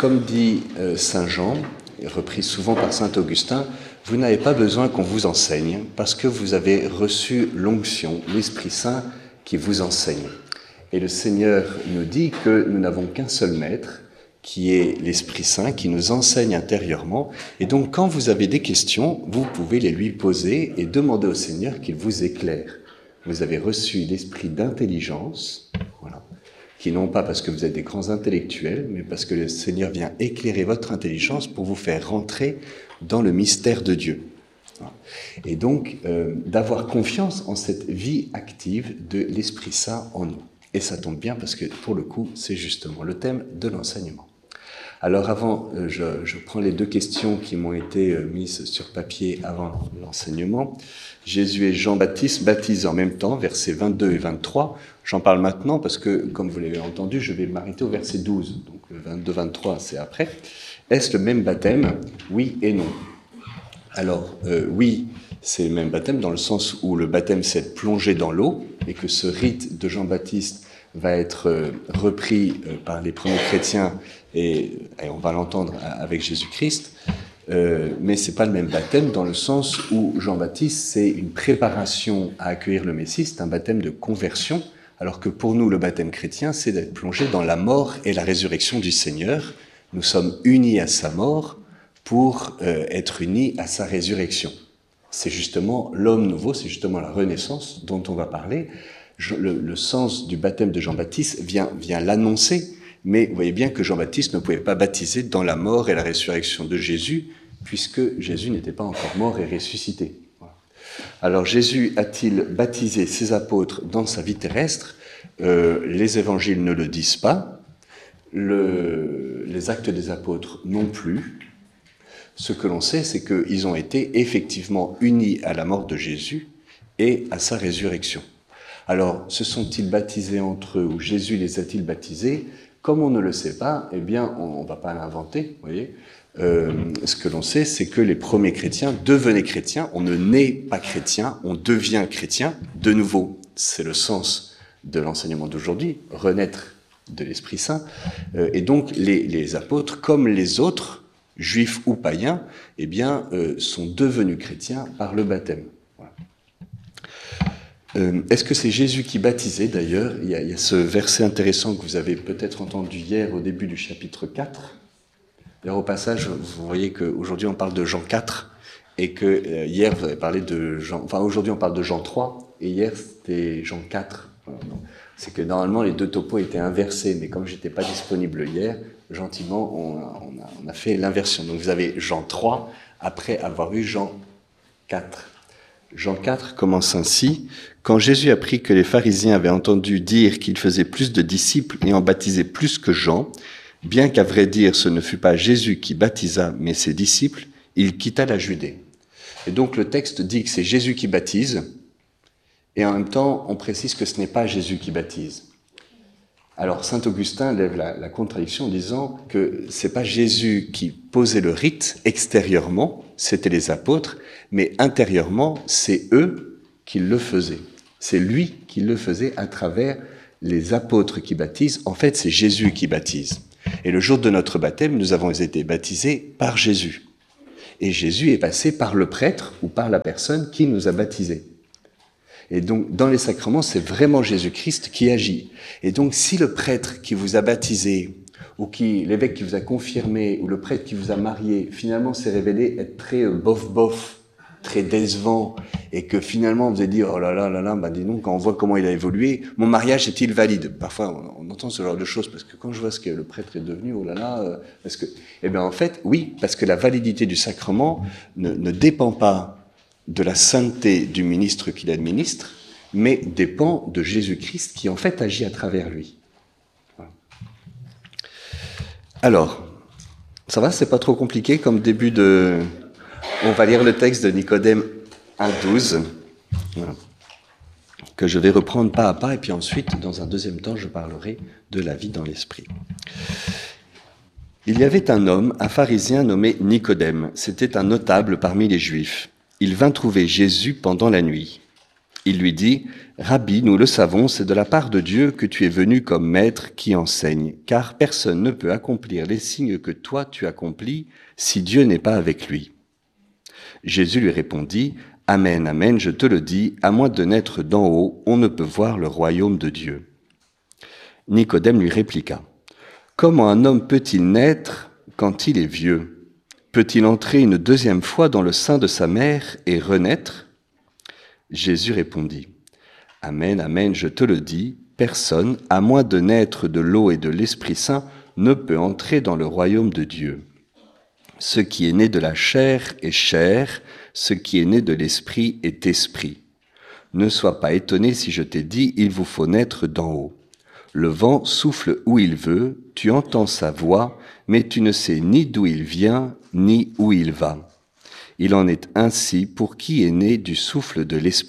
comme dit Saint Jean, repris souvent par Saint Augustin, vous n'avez pas besoin qu'on vous enseigne parce que vous avez reçu l'onction, l'Esprit Saint qui vous enseigne. Et le Seigneur nous dit que nous n'avons qu'un seul maître, qui est l'Esprit Saint, qui nous enseigne intérieurement. Et donc, quand vous avez des questions, vous pouvez les lui poser et demander au Seigneur qu'il vous éclaire. Vous avez reçu l'esprit d'intelligence, voilà, qui non pas parce que vous êtes des grands intellectuels, mais parce que le Seigneur vient éclairer votre intelligence pour vous faire rentrer dans le mystère de Dieu. Voilà. Et donc, d'avoir confiance en cette vie active de l'Esprit Saint en nous. Et ça tombe bien parce que, pour le coup, c'est justement le thème de l'enseignement. Alors avant, je prends les deux questions qui m'ont été mises sur papier avant l'enseignement. Jésus et Jean-Baptiste baptisent en même temps, versets 22 et 23. J'en parle maintenant parce que, comme vous l'avez entendu, je vais m'arrêter au verset 12. Donc le 22-23, c'est après. Est-ce le même baptême? Oui et non. Alors, oui, c'est le même baptême dans le sens où le baptême, c'est être plongé dans l'eau et que ce rite de Jean-Baptiste va être repris par les premiers chrétiens et on va l'entendre avec Jésus-Christ. Mais c'est pas le même baptême dans le sens où Jean-Baptiste, c'est une préparation à accueillir le Messie, c'est un baptême de conversion, alors que pour nous, le baptême chrétien, c'est d'être plongé dans la mort et la résurrection du Seigneur. Nous sommes unis à sa mort pour être unis à sa résurrection. C'est justement l'homme nouveau, c'est justement la renaissance dont on va parler. Le sens du baptême de Jean-Baptiste vient l'annoncer, mais vous voyez bien que Jean-Baptiste ne pouvait pas baptiser dans la mort et la résurrection de Jésus, puisque Jésus n'était pas encore mort et ressuscité. Voilà. Alors Jésus a-t-il baptisé ses apôtres dans sa vie terrestre? Les évangiles ne le disent pas, les actes des apôtres non plus. Ce que l'on sait, c'est qu'ils ont été effectivement unis à la mort de Jésus et à sa résurrection. Alors, se sont-ils baptisés entre eux ou Jésus les a-t-il baptisés? Comme on ne le sait pas, eh bien, on ne va pas l'inventer, vous voyez. Ce que l'on sait, c'est que les premiers chrétiens devenaient chrétiens. On ne naît pas chrétien, on devient chrétien de nouveau. C'est le sens de l'enseignement d'aujourd'hui, renaître de l'Esprit Saint. Et donc, les apôtres, comme les autres, juifs ou païens, eh bien, sont devenus chrétiens par le baptême. Voilà. Est-ce que c'est Jésus qui baptisait d'ailleurs? Il y a ce verset intéressant que vous avez peut-être entendu hier au début du chapitre 4. D'ailleurs, au passage, vous voyez qu'aujourd'hui on parle de Jean 4 et que hier vous avez parlé de Jean... Enfin, aujourd'hui on parle de Jean 3 et hier c'était Jean 4. Voilà, c'est que normalement les deux topos étaient inversés, mais comme j'étais pas disponible hier, gentiment on a fait l'inversion. Donc vous avez Jean 3 après avoir eu Jean 4. Jean 4 commence ainsi. Quand Jésus apprit que les pharisiens avaient entendu dire qu'il faisait plus de disciples et en baptisait plus que Jean, bien qu'à vrai dire ce ne fut pas Jésus qui baptisa, mais ses disciples, il quitta la Judée. Et donc le texte dit que c'est Jésus qui baptise, et en même temps on précise que ce n'est pas Jésus qui baptise. Alors saint Augustin lève la contradiction en disant que c'est pas Jésus qui posait le rite extérieurement, c'était les apôtres, mais intérieurement c'est eux qui le faisaient. C'est lui qui le faisait à travers les apôtres qui baptisent. En fait, c'est Jésus qui baptise. Et le jour de notre baptême, nous avons été baptisés par Jésus. Et Jésus est passé par le prêtre ou par la personne qui nous a baptisés. Et donc, dans les sacrements, c'est vraiment Jésus-Christ qui agit. Et donc, si le prêtre qui vous a baptisé, ou l'évêque qui vous a confirmé, ou le prêtre qui vous a marié, finalement s'est révélé être très bof-bof, très décevant, et que finalement vous avez dit oh là là, bah dis donc, quand on voit comment il a évolué, mon mariage est-il valide? Parfois on entend ce genre de choses parce que quand je vois ce que le prêtre est devenu, oh là là, parce que, eh bien en fait, oui, parce que la validité du sacrement ne dépend pas de la sainteté du ministre qui l'administre, mais dépend de Jésus-Christ qui en fait agit à travers lui. Voilà. Alors, ça va, c'est pas trop compliqué comme début de... On va lire le texte de Nicodème 1,12, voilà, que je vais reprendre pas à pas, et puis ensuite, dans un deuxième temps, je parlerai de la vie dans l'esprit. Il y avait un homme, un pharisien nommé Nicodème. C'était un notable parmi les Juifs. Il vint trouver Jésus pendant la nuit. Il lui dit, « Rabbi, nous le savons, c'est de la part de Dieu que tu es venu comme maître qui enseigne, car personne ne peut accomplir les signes que toi tu accomplis si Dieu n'est pas avec lui. » Jésus lui répondit, « Amen, amen, je te le dis, à moins de naître d'en haut, on ne peut voir le royaume de Dieu. » Nicodème lui répliqua, « Comment un homme peut-il naître quand il est vieux? Peut-il entrer une deuxième fois dans le sein de sa mère et renaître? » Jésus répondit, « Amen, amen, je te le dis, personne, à moins de naître de l'eau et de l'Esprit Saint, ne peut entrer dans le royaume de Dieu. Ce qui est né de la chair est chair, ce qui est né de l'Esprit est esprit. Ne sois pas étonné si je t'ai dit, il vous faut naître d'en haut. Le vent souffle où il veut, tu entends sa voix, mais tu ne sais ni d'où il vient, ni où il va. Il en est ainsi pour qui est né du souffle de l'Esprit. »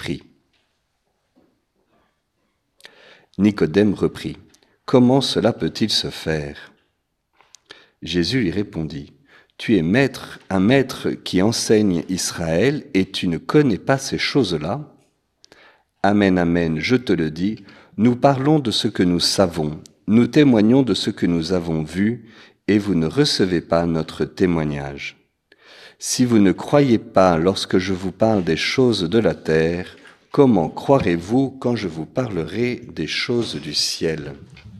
Nicodème reprit, « Comment cela peut-il se faire ?» Jésus lui répondit, « Tu es un maître qui enseigne Israël et tu ne connais pas ces choses-là? Amen, amen, je te le dis, nous parlons de ce que nous savons, nous témoignons de ce que nous avons vu, et vous ne recevez pas notre témoignage. Si vous ne croyez pas lorsque je vous parle des choses de la terre, comment croirez-vous quand je vous parlerai des choses du ciel ? »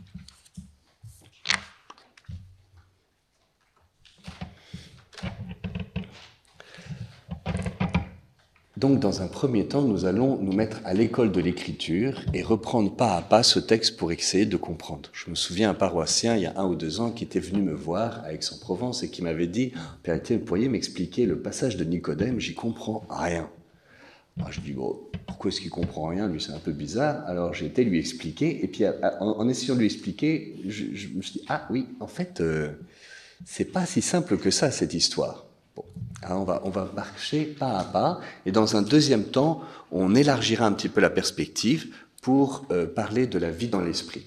Donc, dans un premier temps, nous allons nous mettre à l'école de l'écriture et reprendre pas à pas ce texte pour essayer de comprendre. Je me souviens un paroissien, il y a 1 ou 2 ans, qui était venu me voir à Aix-en-Provence et qui m'avait dit « Père Étienne, vous pourriez m'expliquer le passage de Nicodème, j'y comprends rien. » Alors, je dis « Bon, pourquoi est-ce qu'il comprend rien? Lui, c'est un peu bizarre. » Alors, j'ai été lui expliquer, et puis en essayant de lui expliquer, je me suis dit « Ah oui, en fait, c'est pas si simple que ça, cette histoire. » Bon, alors on va marcher pas à pas, et dans un deuxième temps, on élargira un petit peu la perspective pour parler de la vie dans l'esprit.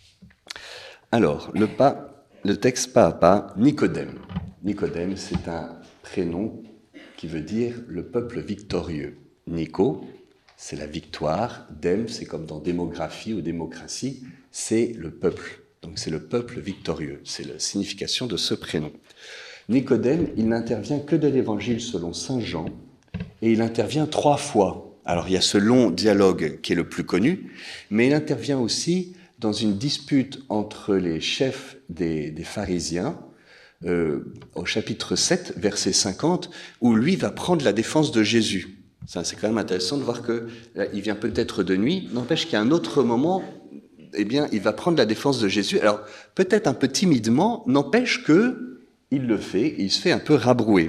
Alors, le texte pas à pas, Nicodème. Nicodème, c'est un prénom qui veut dire le peuple victorieux. Nico, c'est la victoire. Dème, c'est comme dans démographie ou démocratie, c'est le peuple. Donc c'est le peuple victorieux. C'est la signification de ce prénom. Nicodème, il n'intervient que de l'Évangile selon saint Jean, et il intervient 3 fois. Alors il y a ce long dialogue qui est le plus connu, mais il intervient aussi dans une dispute entre les chefs des pharisiens, au chapitre 7, verset 50, où lui va prendre la défense de Jésus. Ça, c'est quand même intéressant de voir qu'il vient peut-être de nuit, n'empêche qu'il y a un autre moment, eh bien, il va prendre la défense de Jésus. Alors, peut-être un peu timidement, n'empêche que il le fait, et il se fait un peu rabrouer.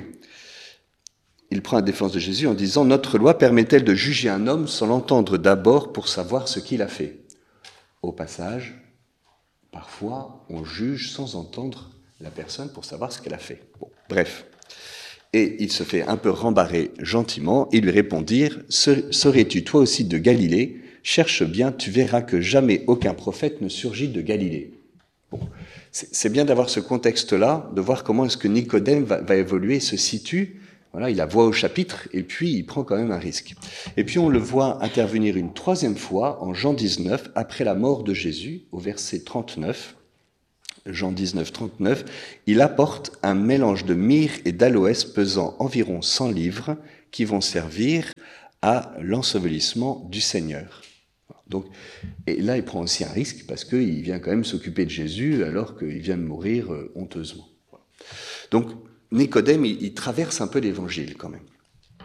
Il prend la défense de Jésus en disant « Notre loi permet-elle de juger un homme sans l'entendre d'abord pour savoir ce qu'il a fait ?» Au passage, parfois, on juge sans entendre la personne pour savoir ce qu'elle a fait. Bon, bref. Et il se fait un peu rembarrer gentiment et lui répondirent « Serais-tu toi aussi de Galilée? Cherche bien, tu verras que jamais aucun prophète ne surgit de Galilée. » Bon. C'est bien d'avoir ce contexte-là, de voir comment est-ce que Nicodème va évoluer, se situe. Voilà, il a voix au chapitre, et puis il prend quand même un risque. Et puis on le voit intervenir une 3e fois en Jean 19, après la mort de Jésus, au verset 39. Jean 19, 39, il apporte un mélange de myrrhe et d'aloès pesant environ 100 livres qui vont servir à l'ensevelissement du Seigneur. Donc, et là, il prend aussi un risque parce qu'il vient quand même s'occuper de Jésus alors qu'il vient de mourir honteusement. Donc, Nicodème, il traverse un peu l'évangile quand même.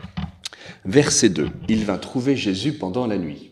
Verset 2, il vint trouver Jésus pendant la nuit.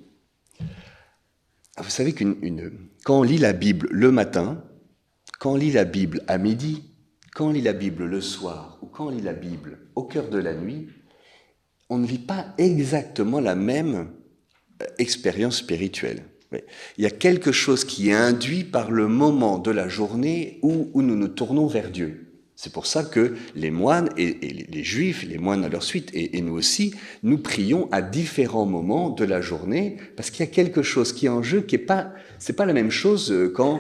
Vous savez quand on lit la Bible le matin, quand on lit la Bible à midi, quand on lit la Bible le soir ou quand on lit la Bible au cœur de la nuit, on ne vit pas exactement la même expérience spirituelle. Il y a quelque chose qui est induit par le moment de la journée où nous nous tournons vers Dieu. C'est pour ça que les moines et les juifs, les moines à leur suite, et nous aussi, nous prions à différents moments de la journée, parce qu'il y a quelque chose qui est en jeu, c'est pas la même chose quand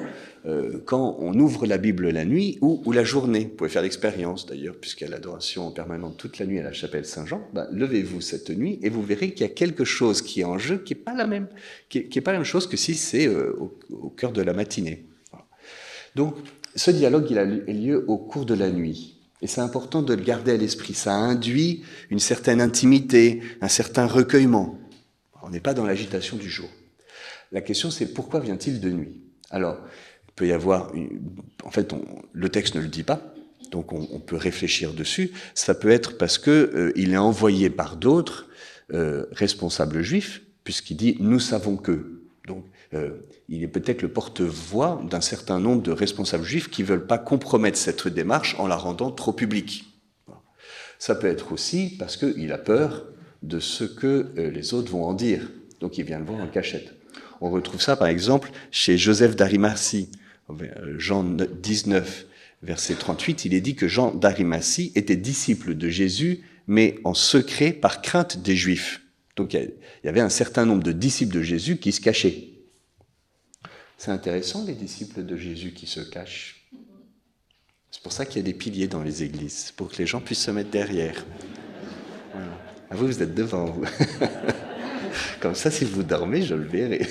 quand on ouvre la Bible la nuit ou la journée. Vous pouvez faire l'expérience d'ailleurs, puisqu'il y a l'adoration permanente toute la nuit à la chapelle Saint-Jean. Levez-vous cette nuit et vous verrez qu'il y a quelque chose qui est en jeu qui n'est pas la même, qui est pas la même chose que si c'est au cœur de la matinée. Voilà. Donc, ce dialogue, il a lieu au cours de la nuit. Et c'est important de le garder à l'esprit. Ça induit une certaine intimité, un certain recueillement. On n'est pas dans l'agitation du jour. La question, c'est pourquoi vient-il de nuit? Alors, il peut y avoir... En fait, le texte ne le dit pas, donc on peut réfléchir dessus. Ça peut être parce qu'il est envoyé par d'autres responsables juifs, puisqu'il dit « nous savons que ». Donc, il est peut-être le porte-voix d'un certain nombre de responsables juifs qui ne veulent pas compromettre cette démarche en la rendant trop publique. Ça peut être aussi parce qu'il a peur de ce que les autres vont en dire. Donc il vient le voir en cachette. On retrouve ça par exemple chez Joseph d'Arimathie. Jean 19, verset 38, il est dit que Jean d'Arimathie était disciple de Jésus, mais en secret par crainte des Juifs. Donc il y avait un certain nombre de disciples de Jésus qui se cachaient. C'est intéressant, les disciples de Jésus qui se cachent. C'est pour ça qu'il y a des piliers dans les églises, pour que les gens puissent se mettre derrière. Voilà. Ah, vous êtes devant, vous. Comme ça, si vous dormez, je le verrai.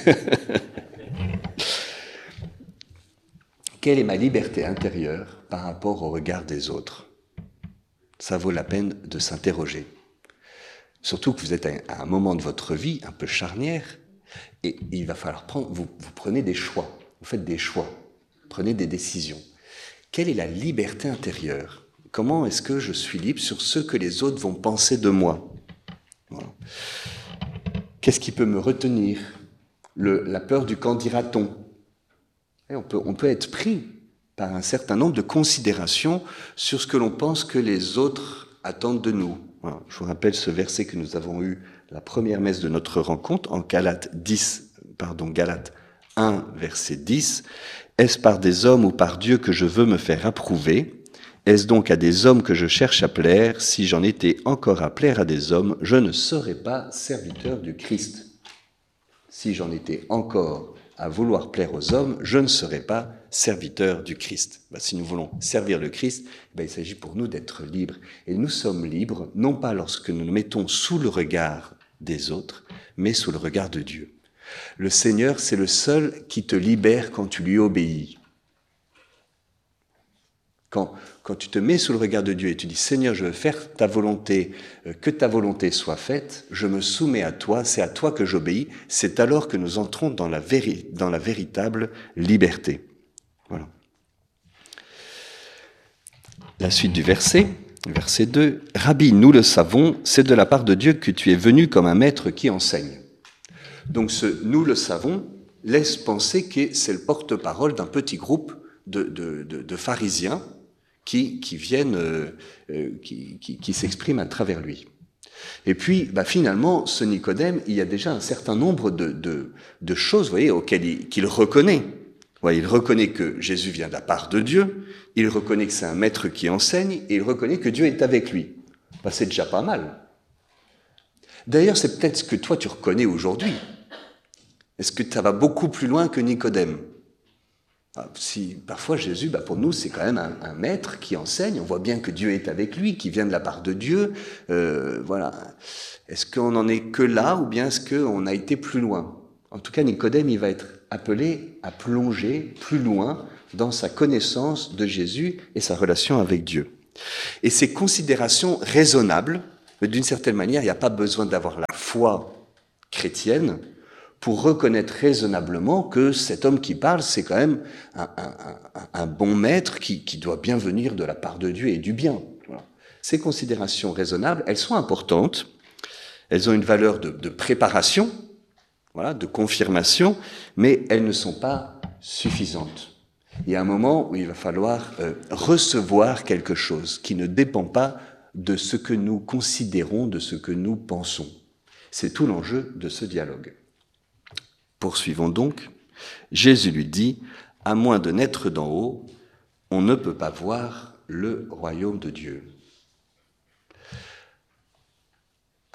Quelle est ma liberté intérieure par rapport au regard des autres? Ça vaut la peine de s'interroger. Surtout que vous êtes à un moment de votre vie un peu charnière, et il va falloir prendre, vous prenez des choix, vous faites des choix, prenez des décisions. Quelle est la liberté intérieure? Comment est-ce que je suis libre sur ce que les autres vont penser de moi? Voilà. Qu'est-ce qui peut me retenir? La peur du qu'en dira-t-on? On peut être pris par un certain nombre de considérations sur ce que l'on pense que les autres attendent de nous. Voilà. Je vous rappelle ce verset que nous avons eu la première messe de notre rencontre en Galates 1, verset 10. « Est-ce par des hommes ou par Dieu que je veux me faire approuver? Est-ce donc à des hommes que je cherche à plaire? Si j'en étais encore à plaire à des hommes, je ne serais pas serviteur du Christ. » Si j'en étais encore à vouloir plaire aux hommes, je ne serais pas serviteur du Christ. Si nous voulons servir le Christ, il s'agit pour nous d'être libres. Et nous sommes libres, non pas lorsque nous nous mettons sous le regard des autres, mais sous le regard de Dieu. Le Seigneur, c'est le seul qui te libère quand tu lui obéis. Quand tu te mets sous le regard de Dieu et tu dis « Seigneur, je veux faire ta volonté, que ta volonté soit faite, je me soumets à toi, c'est à toi que j'obéis », c'est alors que nous entrons dans la véritable liberté. Voilà. La suite du verset 2. « Rabbi, nous le savons, c'est de la part de Dieu que tu es venu comme un maître qui enseigne. » Donc ce « nous le savons » laisse penser que c'est le porte-parole d'un petit groupe de pharisiens qui viennent, qui s'expriment à travers lui. Et puis, finalement, ce Nicodème, il y a déjà un certain nombre de choses, vous voyez, auxquelles qu'il reconnaît. Ouais, il reconnaît que Jésus vient de la part de Dieu, il reconnaît que c'est un maître qui enseigne, et il reconnaît que Dieu est avec lui. C'est déjà pas mal. D'ailleurs, c'est peut-être ce que toi tu reconnais aujourd'hui. Est-ce que ça va beaucoup plus loin que Nicodème? Si, parfois Jésus, pour nous, c'est quand même un maître qui enseigne. On voit bien que Dieu est avec lui, qui vient de la part de Dieu. Voilà. Est-ce qu'on n'en est que là ou bien est-ce qu'on a été plus loin? En tout cas, Nicodème, il va être appelé à plonger plus loin dans sa connaissance de Jésus et sa relation avec Dieu. Et ces considérations raisonnables, d'une certaine manière, il n'y a pas besoin d'avoir la foi chrétienne pour reconnaître raisonnablement que cet homme qui parle, c'est quand même un bon maître qui doit bien venir de la part de Dieu et du bien. Voilà. Ces considérations raisonnables, elles sont importantes, elles ont une valeur de préparation, voilà, de confirmation, mais elles ne sont pas suffisantes. Il y a un moment où il va falloir recevoir quelque chose qui ne dépend pas de ce que nous considérons, de ce que nous pensons. C'est tout l'enjeu de ce dialogue. Poursuivons donc. Jésus lui dit, « À moins de naître d'en haut, on ne peut pas voir le royaume de Dieu. »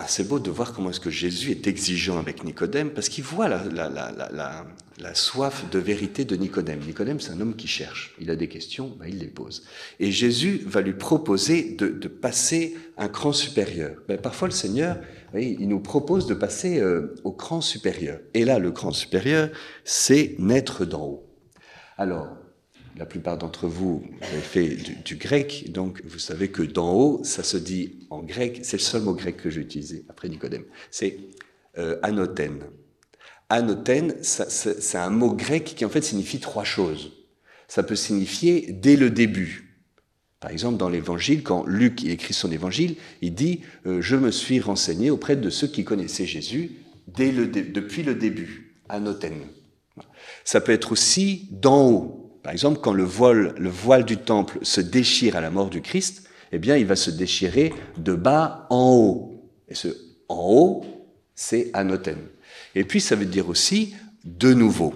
c'est beau de voir comment est-ce que Jésus est exigeant avec Nicodème, parce qu'il voit la soif de vérité de Nicodème. Nicodème, c'est un homme qui cherche. Il a des questions, il les pose. Et Jésus va lui proposer de passer un cran supérieur. Parfois, le Seigneur, il nous propose de passer au cran supérieur. Et là, le cran supérieur, c'est naître d'en haut. Alors, la plupart d'entre vous avez fait du grec, donc vous savez que d'en haut, ça se dit en grec, c'est le seul mot grec que j'ai utilisé après Nicodème, c'est anothène. Anothène, c'est un mot grec qui en fait signifie trois choses. Ça peut signifier dès le début. Par exemple, dans l'Évangile, quand Luc écrit son Évangile, il dit « Je me suis renseigné auprès de ceux qui connaissaient Jésus depuis le début. » Anothène. Ça peut être aussi d'en haut. Par exemple, quand le voile du temple se déchire à la mort du Christ, eh bien, il va se déchirer de bas en haut. Et ce en haut, c'est anothène. Et puis, ça veut dire aussi de nouveau.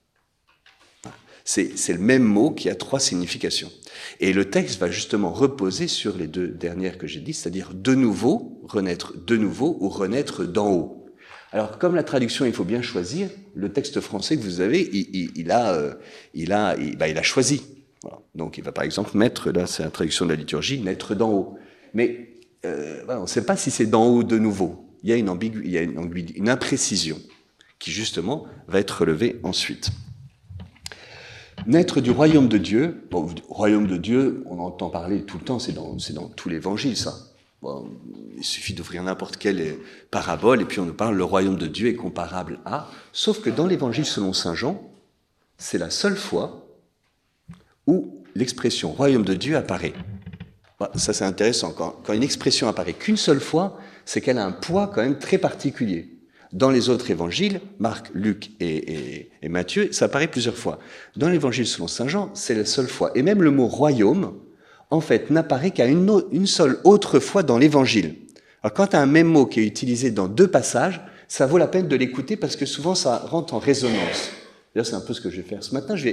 C'est le même mot qui a trois significations. Et le texte va justement reposer sur les deux dernières que j'ai dit, c'est-à-dire de nouveau, renaître de nouveau ou renaître d'en haut. Alors, comme la traduction, il faut bien choisir, le texte français que vous avez, il a choisi. Voilà. Donc, il va par exemple mettre, là c'est la traduction de la liturgie, naître d'en haut. Mais on ne sait pas si c'est d'en haut de nouveau. Il y a une imprécision qui justement va être relevée ensuite. Naître du royaume de Dieu, royaume de Dieu, on entend parler tout le temps, c'est dans tout l'évangile ça. Il suffit d'ouvrir n'importe quelle parabole et puis on nous parle le royaume de Dieu est comparable à, sauf que dans l'évangile selon saint Jean, c'est la seule fois où l'expression royaume de Dieu apparaît. Ça c'est intéressant, quand une expression apparaît qu'une seule fois, c'est qu'elle a un poids quand même très particulier. Dans les autres évangiles, Marc, Luc et Matthieu, ça apparaît plusieurs fois. Dans l'évangile selon saint Jean, c'est la seule fois. Et même le mot royaume, en fait, n'apparaît qu'à une seule autre fois dans l'évangile. Alors, quand tu as un même mot qui est utilisé dans deux passages, ça vaut la peine de l'écouter parce que souvent, ça rentre en résonance. D'ailleurs, c'est un peu ce que je vais faire ce matin.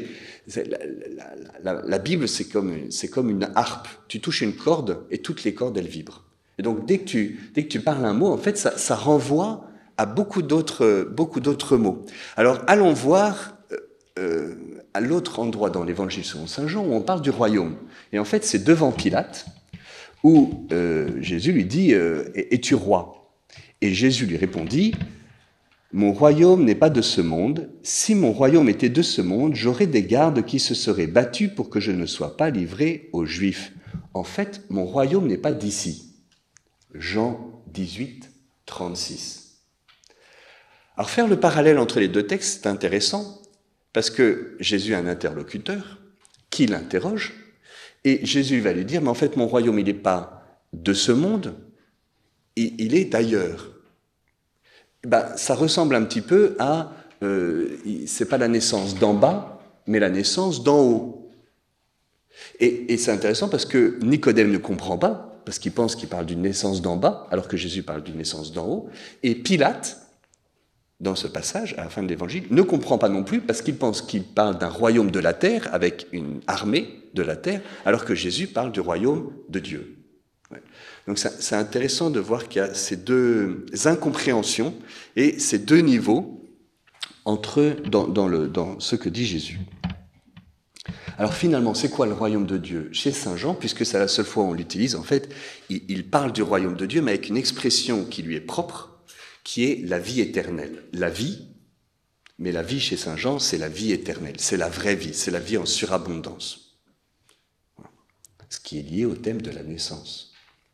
La Bible, c'est comme une harpe. Tu touches une corde et toutes les cordes, elles vibrent. Et donc, dès que tu parles un mot, en fait, ça renvoie à beaucoup d'autres mots. Alors, allons voir à l'autre endroit dans l'évangile selon saint Jean où on parle du royaume. Et en fait, c'est devant Pilate où Jésus lui dit « Es-tu roi ?» Et Jésus lui répondit « Mon royaume n'est pas de ce monde. Si mon royaume était de ce monde, j'aurais des gardes qui se seraient battus pour que je ne sois pas livré aux Juifs. En fait, mon royaume n'est pas d'ici. » Jean 18, 36. Alors faire le parallèle entre les deux textes, c'est intéressant, parce que Jésus a un interlocuteur qui l'interroge, et Jésus va lui dire, mais en fait mon royaume il n'est pas de ce monde, il est d'ailleurs. Ça ressemble un petit peu à, c'est pas la naissance d'en bas, mais la naissance d'en haut. Et c'est intéressant parce que Nicodème ne comprend pas, parce qu'il pense qu'il parle d'une naissance d'en bas, alors que Jésus parle d'une naissance d'en haut, et Pilate, dans ce passage, à la fin de l'Évangile, ne comprend pas non plus parce qu'il pense qu'il parle d'un royaume de la terre avec une armée de la terre, alors que Jésus parle du royaume de Dieu. Ouais. Donc c'est intéressant de voir qu'il y a ces deux incompréhensions et ces deux niveaux entre eux dans ce que dit Jésus. Alors finalement, c'est quoi le royaume de Dieu? Chez saint Jean, puisque c'est la seule fois où on l'utilise, en fait, il parle du royaume de Dieu, mais avec une expression qui lui est propre, qui est la vie éternelle. La vie, mais la vie chez saint Jean, c'est la vie éternelle, c'est la vraie vie, c'est la vie en surabondance. Voilà. Ce qui est lié au thème de la naissance.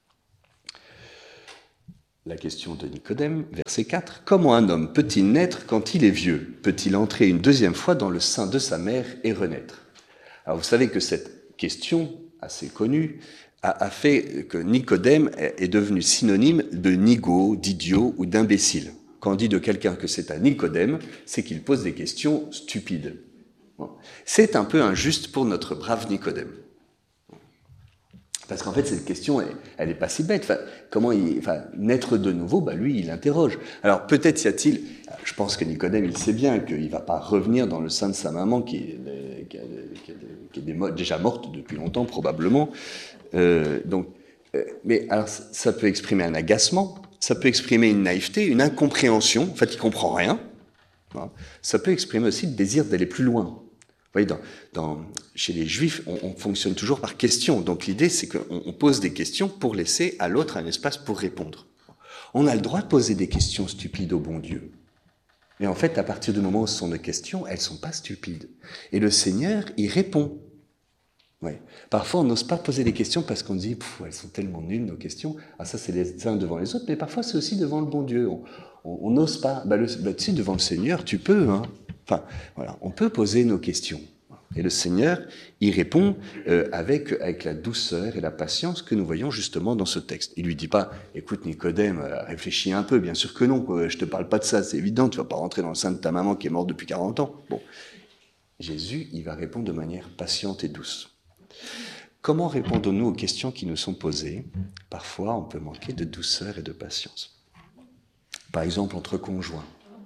La question de Nicodème, verset 4. Comment un homme peut-il naître quand il est vieux? Peut-il entrer une deuxième fois dans le sein de sa mère et renaître? Alors vous savez que cette question, assez connue, a fait que Nicodème est devenu synonyme de nigo, d'idiot ou d'imbécile. Quand on dit de quelqu'un que c'est un Nicodème, c'est qu'il pose des questions stupides. Bon. C'est un peu injuste pour notre brave Nicodème. Parce qu'en fait, cette question, elle n'est pas si bête. Naître de nouveau, lui, il interroge. Alors, peut-être y a-t-il... Je pense que Nicodème, il sait bien qu'il ne va pas revenir dans le sein de sa maman, qui est déjà morte depuis longtemps, probablement. Mais alors, ça peut exprimer un agacement, ça peut exprimer une naïveté, une incompréhension, en fait il ne comprend rien. Ça peut exprimer aussi le désir d'aller plus loin. Vous voyez, chez les Juifs, on fonctionne toujours par questions. Donc l'idée, c'est qu'on pose des questions pour laisser à l'autre un espace pour répondre. On a le droit de poser des questions stupides au bon Dieu. Mais en fait, à partir du moment où ce sont des questions, elles ne sont pas stupides. Et le Seigneur y répond. Ouais. Parfois, on n'ose pas poser des questions parce qu'on dit « elles sont tellement nulles, nos questions ». Ah, ça, c'est les uns devant les autres, mais parfois, c'est aussi devant le bon Dieu. On n'ose pas. Tu sais, devant le Seigneur, tu peux. Hein. Enfin, voilà, on peut poser nos questions. Et le Seigneur y répond avec la douceur et la patience que nous voyons justement dans ce texte. Il lui dit pas « Écoute, Nicodème, réfléchis un peu. » Bien sûr que non, quoi. Je te parle pas de ça, c'est évident. Tu vas pas rentrer dans le sein de ta maman qui est morte depuis 40 ans. Bon. Jésus, il va répondre de manière patiente et douce. Comment répondons-nous aux questions qui nous sont posées? Parfois, on peut manquer de douceur et de patience. Par exemple, entre conjoints.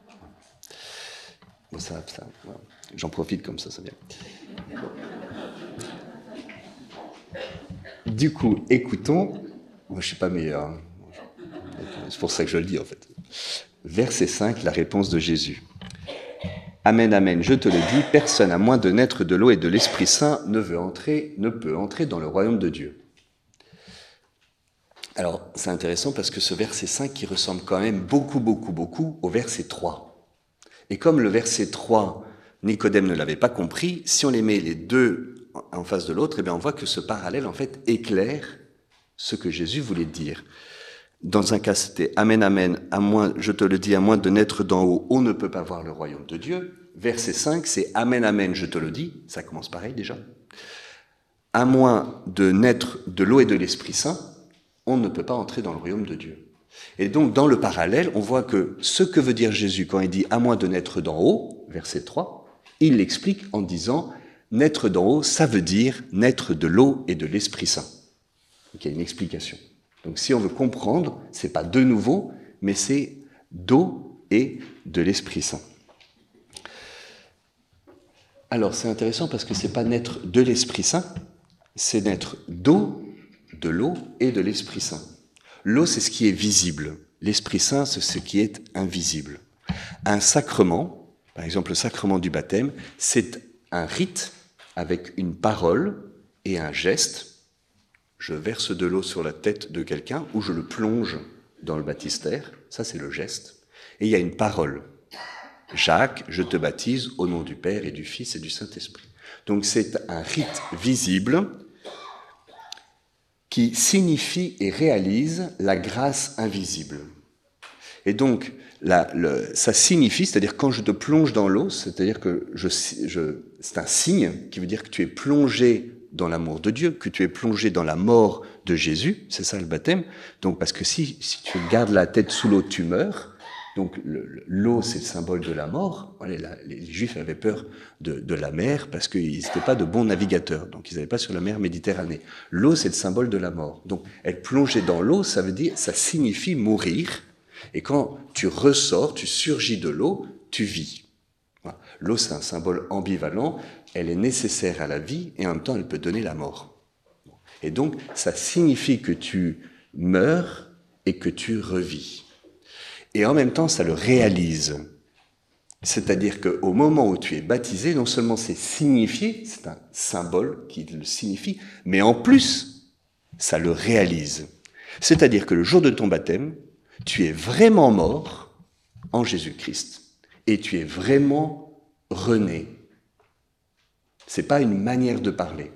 Bon, voilà. J'en profite comme ça vient. Du coup, écoutons. Moi, je ne suis pas meilleur. Hein. C'est pour ça que je le dis, en fait. Verset 5, la réponse de Jésus. Amen, amen, je te le dis, personne à moins de naître de l'eau et de l'Esprit Saint ne peut entrer dans le royaume de Dieu. Alors, c'est intéressant parce que ce verset 5 qui ressemble quand même beaucoup au verset 3. Et comme le verset 3, Nicodème ne l'avait pas compris, si on les met les deux en face de l'autre, eh bien on voit que ce parallèle en fait éclaire ce que Jésus voulait dire. Dans un cas, c'était « Amen, amen, je te le dis, à moins de naître d'en haut, on ne peut pas voir le royaume de Dieu. » Verset 5, c'est « Amen, amen, je te le dis ». Ça commence pareil déjà. « À moins de naître de l'eau et de l'Esprit Saint, on ne peut pas entrer dans le royaume de Dieu. » Et donc, dans le parallèle, on voit que ce que veut dire Jésus quand il dit « À moins de naître d'en haut », verset 3, il l'explique en disant « Naître d'en haut, ça veut dire naître de l'eau et de l'Esprit Saint. » Donc, il y a une explication. Donc, si on veut comprendre, c'est pas de nouveau, mais c'est d'eau et de l'Esprit Saint. Alors, c'est intéressant parce que c'est pas naître de l'Esprit Saint, c'est naître d'eau, de l'eau et de l'Esprit Saint. L'eau, c'est ce qui est visible. L'Esprit Saint, c'est ce qui est invisible. Un sacrement, par exemple le sacrement du baptême, c'est un rite avec une parole et un geste. Je verse de l'eau sur la tête de quelqu'un ou je le plonge dans le baptistère. Ça, c'est le geste. Et il y a une parole. Jacques, je te baptise au nom du Père et du Fils et du Saint-Esprit. Donc, c'est un rite visible qui signifie et réalise la grâce invisible. Et donc, ça signifie, c'est-à-dire quand je te plonge dans l'eau, c'est-à-dire que c'est un signe qui veut dire que tu es plongé dans l'amour de Dieu, que tu es plongé dans la mort de Jésus, c'est ça le baptême. Donc, parce que si tu gardes la tête sous l'eau, tu meurs. Donc, l'eau, c'est le symbole de la mort. Les Juifs avaient peur de la mer parce qu'ils n'étaient pas de bons navigateurs. Donc, ils n'allaient pas sur la mer Méditerranée. L'eau, c'est le symbole de la mort. Donc, être plongé dans l'eau, ça signifie mourir. Et quand tu ressors, tu surgis de l'eau, tu vis. Voilà. L'eau, c'est un symbole ambivalent. Elle est nécessaire à la vie et en même temps, elle peut donner la mort. Et donc, ça signifie que tu meurs et que tu revis. Et en même temps, ça le réalise. C'est-à-dire qu'au moment où tu es baptisé, non seulement c'est signifié, c'est un symbole qui le signifie, mais en plus, ça le réalise. C'est-à-dire que le jour de ton baptême, tu es vraiment mort en Jésus-Christ et tu es vraiment rené. C'est pas une manière de parler.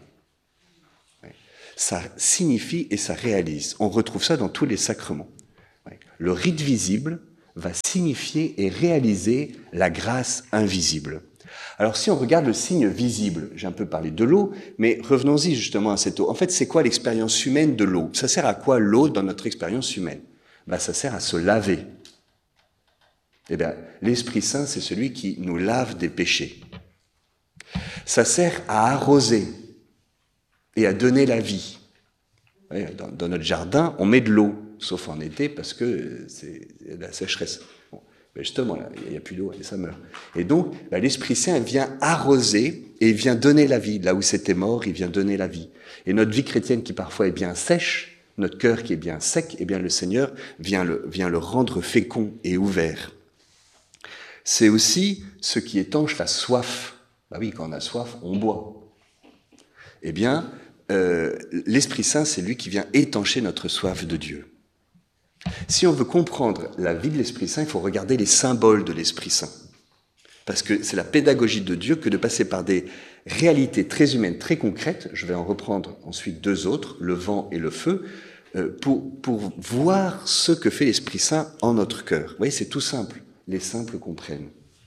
Ça signifie et ça réalise. On retrouve ça dans tous les sacrements. Le rite visible va signifier et réaliser la grâce invisible. Alors si on regarde le signe visible, j'ai un peu parlé de l'eau, mais revenons-y justement à cette eau. En fait, c'est quoi l'expérience humaine de l'eau? Ça sert à quoi l'eau dans notre expérience humaine? Ça sert à se laver. Eh bien, l'Esprit Saint, c'est celui qui nous lave des péchés. Ça sert à arroser et à donner la vie. Dans notre jardin, on met de l'eau, sauf en été parce que c'est la sécheresse. Bon, mais justement, là, il n'y a plus d'eau et ça meurt. Et donc, l'Esprit Saint vient arroser et vient donner la vie. Là où c'était mort, il vient donner la vie. Et notre vie chrétienne qui parfois est bien sèche, notre cœur qui est bien sec, eh bien le Seigneur vient le rendre fécond et ouvert. C'est aussi ce qui étanche la soif. Bah oui, quand on a soif, on boit. Eh bien, l'Esprit Saint, c'est lui qui vient étancher notre soif de Dieu. Si on veut comprendre la vie de l'Esprit Saint, il faut regarder les symboles de l'Esprit Saint. Parce que c'est la pédagogie de Dieu que de passer par des réalités très humaines, très concrètes, je vais en reprendre ensuite 2 autres, le vent et le feu, pour voir ce que fait l'Esprit Saint en notre cœur. Vous voyez, c'est tout simple. Les simples comprennent.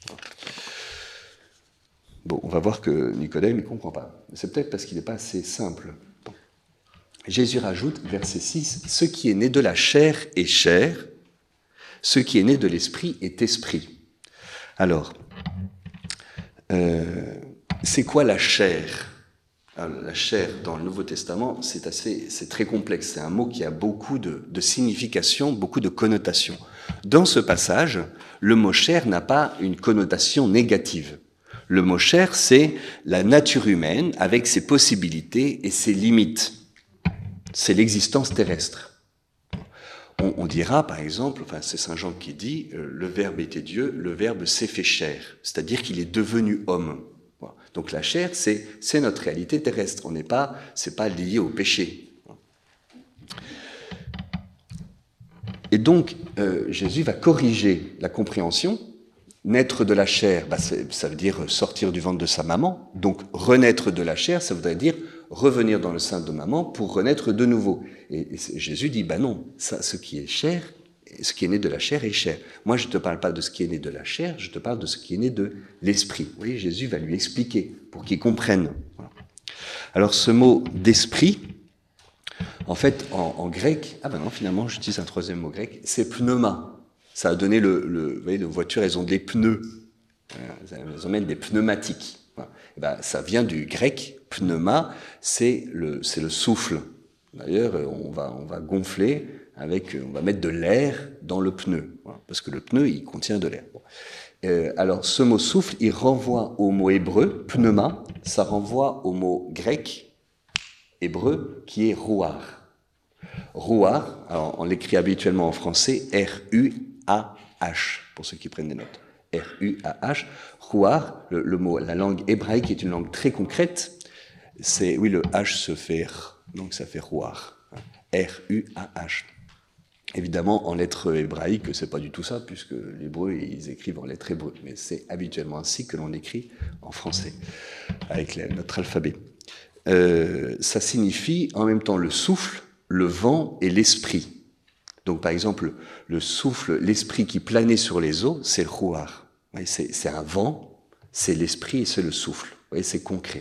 Bon, on va voir que Nicodème, il ne comprend pas. C'est peut-être parce qu'il n'est pas assez simple. Bon. Jésus rajoute, verset 6, « Ce qui est né de la chair est chair, ce qui est né de l'esprit est esprit. » Alors, c'est quoi la chair ? Alors, la chair, dans le Nouveau Testament, c'est très complexe. C'est un mot qui a beaucoup de significations, beaucoup de connotations. Dans ce passage, le mot chair n'a pas une connotation négative. Le mot chair, c'est la nature humaine avec ses possibilités et ses limites. C'est l'existence terrestre. On dira, par exemple, enfin, c'est Saint Jean qui dit, le Verbe était Dieu, le Verbe s'est fait chair, c'est-à-dire qu'il est devenu homme. Voilà. Donc la chair, c'est notre réalité terrestre. C'est pas lié au péché. Et donc, Jésus va corriger la compréhension. Naître de la chair, ça veut dire sortir du ventre de sa maman. Donc, renaître de la chair, ça voudrait dire revenir dans le sein de maman pour renaître de nouveau. Et Jésus dit, non, ça, ce qui est chair, ce qui est né de la chair est chair. Moi, je ne te parle pas de ce qui est né de la chair, je te parle de ce qui est né de l'esprit. Vous voyez, Jésus va lui expliquer pour qu'il comprenne. Voilà. Alors, ce mot d'esprit, en fait, en grec, non, finalement, j'utilise un 3e mot grec, c'est pneuma. Ça a donné vous voyez, les voitures, elles ont des pneus. Elles emmènent des pneumatiques. Voilà. Ça vient du grec, pneuma, c'est le souffle. D'ailleurs, on va gonfler on va mettre de l'air dans le pneu. Voilà, parce que le pneu, il contient de l'air. Bon. Alors, ce mot souffle, il renvoie au mot hébreu, pneuma, ça renvoie au mot grec, hébreu, qui est rouar. Rouar, alors on l'écrit habituellement en français, R-U-A-H, pour ceux qui prennent des notes. R-U-A-H. Rouar, le mot, la langue hébraïque est une langue très concrète. Oui, le H se fait R, donc ça fait rouar. R-U-A-H. Évidemment, en lettres hébraïques, c'est pas du tout ça, puisque les Hébreux, ils écrivent en lettres hébreues. Mais c'est habituellement ainsi que l'on écrit en français, avec notre alphabet. Ça signifie en même temps le souffle, le vent et l'esprit. Donc, par exemple, le souffle, l'esprit qui planait sur les eaux, c'est le rouar. C'est un vent, c'est l'esprit et c'est le souffle. Vous voyez, c'est concret.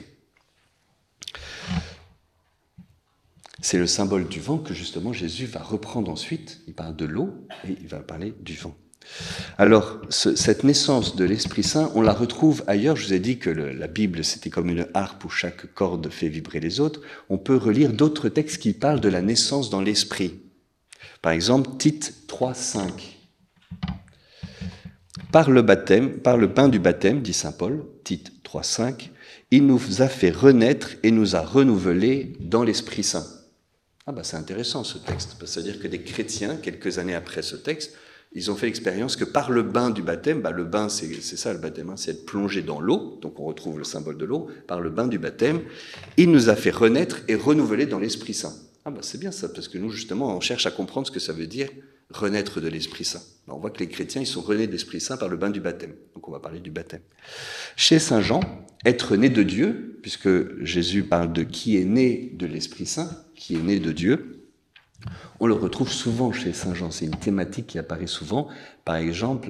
C'est le symbole du vent que justement Jésus va reprendre ensuite. Il parle de l'eau et il va parler du vent. Alors, cette naissance de l'Esprit Saint, on la retrouve ailleurs. Je vous ai dit que la Bible, c'était comme une harpe où chaque corde fait vibrer les autres. On peut relire d'autres textes qui parlent de la naissance dans l'Esprit. Par exemple, Tite 3,5. Par le bain du baptême, dit saint Paul, Tite 3,5, il nous a fait renaître et nous a renouvelés dans l'Esprit Saint. C'est intéressant ce texte, c'est-à-dire que des chrétiens, quelques années après ce texte, ils ont fait l'expérience que par le bain du baptême, le bain c'est ça le baptême, c'est être plongé dans l'eau, donc on retrouve le symbole de l'eau, par le bain du baptême, il nous a fait renaître et renouveler dans l'Esprit Saint. C'est bien ça, parce que nous justement on cherche à comprendre ce que ça veut dire renaître de l'Esprit Saint. On voit que les chrétiens ils sont renés de l'Esprit Saint par le bain du baptême, donc on va parler du baptême. Chez Saint Jean, être né de Dieu, puisque Jésus parle de qui est né de l'Esprit Saint, qui est né de Dieu, on le retrouve souvent chez Saint Jean. C'est une thématique qui apparaît souvent. Par exemple,